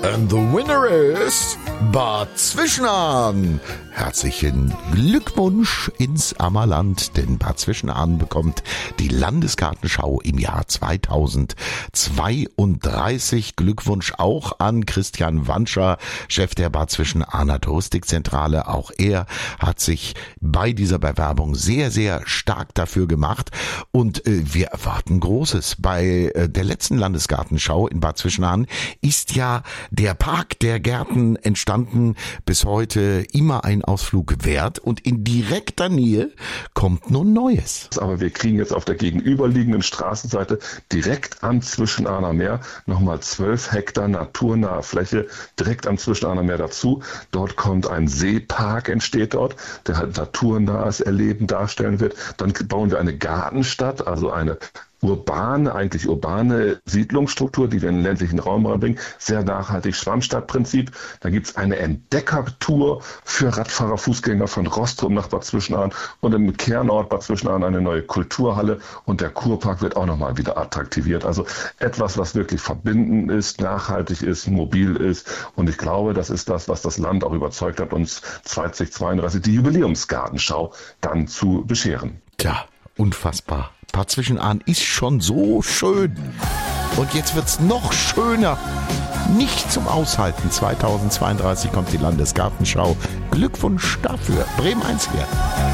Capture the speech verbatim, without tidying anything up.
And the winner is Bad Zwischenahn. Herzlichen Glückwunsch ins Ammerland, denn Bad Zwischenahn bekommt die Landesgartenschau im Jahr zweitausendzweiunddreißig. Glückwunsch auch an Christian Wanscher, Chef der Bad Zwischenahner Touristikzentrale. Auch er hat sich bei dieser Bewerbung sehr, sehr stark dafür gemacht und äh, wir erwarten Großes. Bei äh, der letzten Landesgartenschau in Bad Zwischenahn ist ja der Park der Gärten entstanden, bis heute immer ein Ausflug wert und in direkter Nähe kommt nun Neues. Aber wir kriegen jetzt auf der gegenüberliegenden Straßenseite direkt am Zwischenahner Meer nochmal zwölf Hektar naturnahe Fläche direkt am Zwischenahner Meer dazu. Dort kommt ein Seepark, entsteht dort, der halt naturnahes Erleben darstellen wird. Dann bauen wir eine Gartenstadt, also eine urbane, eigentlich urbane Siedlungsstruktur, die wir in den ländlichen Raum reinbringen, sehr nachhaltig, Schwammstadtprinzip. Da gibt es eine Entdeckertour für Radfahrer, Fußgänger von Rostrum nach Bad Zwischenahn und im Kernort Bad Zwischenahn eine neue Kulturhalle und der Kurpark wird auch nochmal wieder attraktiviert. Also etwas, was wirklich verbindend ist, nachhaltig ist, mobil ist und ich glaube, das ist das, was das Land auch überzeugt hat, uns zweitausendzweiunddreißig die Jubiläumsgartenschau dann zu bescheren. Tja, unfassbar. Bad Zwischenahn ist schon so schön. Und jetzt wird's noch schöner. Nicht zum Aushalten. zweitausendzweiunddreißig kommt die Landesgartenschau. Glückwunsch dafür. Bremen eins hier.